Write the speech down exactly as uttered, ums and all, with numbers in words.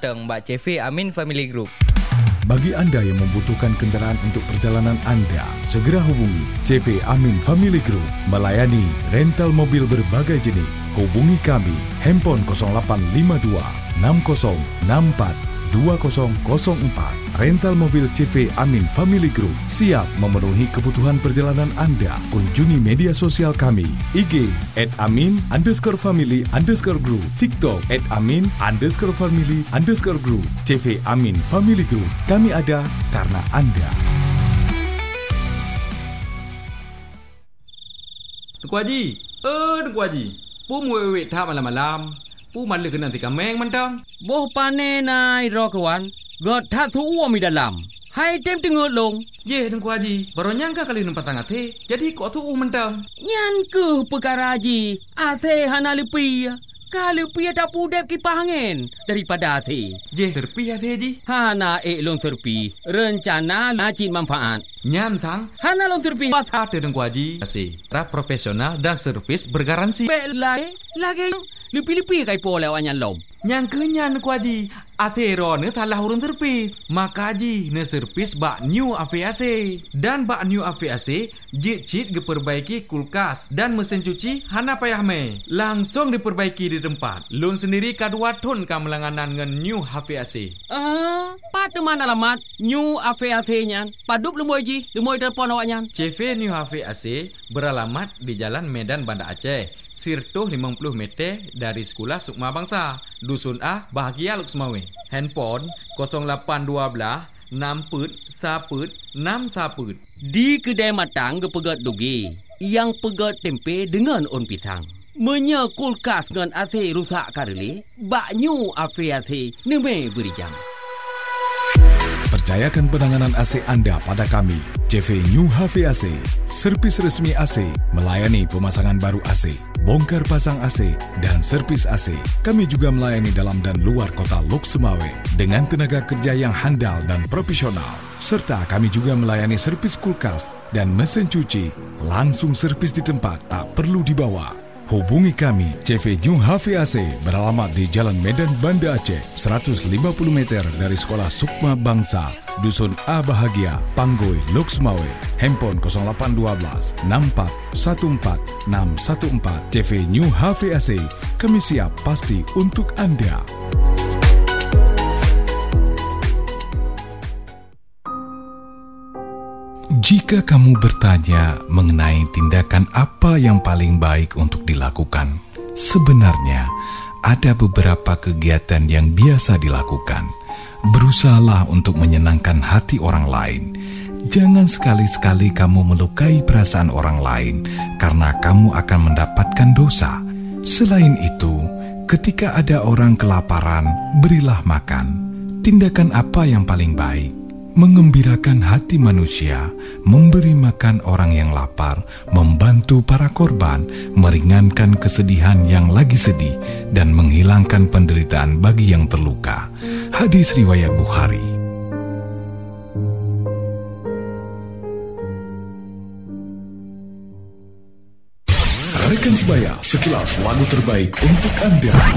datang Mbak C V Amin Family Group. Bagi Anda yang membutuhkan kendaraan untuk perjalanan Anda, segera hubungi C V Amin Family Group, melayani rental mobil berbagai jenis. Hubungi kami, handphone nol delapan lima dua enam nol enam empat dua nol nol empat. Rental mobil C V Amin Family Group siap memenuhi kebutuhan perjalanan Anda. Kunjungi media sosial kami, I G at amin underscore family underscore group, TikTok at amin underscore family underscore group. C V Amin Family Group, kami ada karena Anda. Dengku Haji, eh Dengku Haji, pu muwe tha malam-malam. Pu man le kena tika meng mentang. Boh pane nai ro kawan. God tha thu uo mi dalam. Hai tem tengok long. Ye Dengku Haji, baru nyangka kali numpat tangat he. Jadi kok thu mentang. Nyan ke perkara Haji. Ase hana lepi. Kalau pi tak pudep kipas angin daripada ase. Je terpi ase Haji. Hana ek long terpi. Rencana lacin manfaat. Nyan tang. Hana long terpi. Pasal Dengku Haji. Ase. Rap profesional dan servis bergaransi. Bek lagi. Lagi. Lepi-lepi kai po lawannya lom. Yang kenyan Dengku Haji. Ase ro ne talah urun terpi. Maka Haji ne servis bak new A V A C. Dan bak new A V A C jit cit diperbaiki kulkas dan mesin cuci hana payah me. Langsung diperbaiki di tempat. Lun sendiri kadua ton kam langanan ngan new A V A C. Ah, pat mana alamat new A V A C-nya? Padup lemoi Ji, lemoi telepon awaknya. C V New A V A C beralamat di Jalan Medan Banda Aceh. Sirtuh lima puluh meter dari Sekolah Sukma Bangsa, Dusun A, Bahagia Luksmawe. Handphone nol lapan satu dua enam put saput enam saput. Di kedai matang ke pegat dugi, yang pegat tempe dengan on pisang. Menya kulkas dengan A C rusak kareli, bak new A V A C neme beri jam. Percayakan penanganan A C Anda pada kami, C V New H V A C, servis resmi A C, melayani pemasangan baru A C, bongkar pasang A C, dan servis A C. Kami juga melayani dalam dan luar kota Lok Sumawe dengan tenaga kerja yang handal dan profesional. Serta kami juga melayani servis kulkas dan mesin cuci, langsung servis di tempat, tak perlu dibawa. Hubungi kami, C V New H V A C beralamat di Jalan Medan Banda Aceh, seratus lima puluh meter dari Sekolah Sukma Bangsa, Dusun A Bahagia, Panggoy, Lok Sumawe. Handphone nol lapan satu dua enam empat satu empat enam satu empat. C V New H V A C, kami siap pasti untuk Anda. Jika kamu bertanya mengenai tindakan apa yang paling baik untuk dilakukan, sebenarnya ada beberapa kegiatan yang biasa dilakukan. Berusahalah untuk menyenangkan hati orang lain. Jangan sekali-sekali kamu melukai perasaan orang lain karena kamu akan mendapatkan dosa. Selain itu, ketika ada orang kelaparan, berilah makan. Tindakan apa yang paling baik? Mengembirakan hati manusia, memberi makan orang yang lapar, membantu para korban, meringankan kesedihan yang lagi sedih, dan menghilangkan penderitaan bagi yang terluka. Hadis riwayat Bukhari. Rekan sebaya, sekilas lagu terbaik untuk Anda.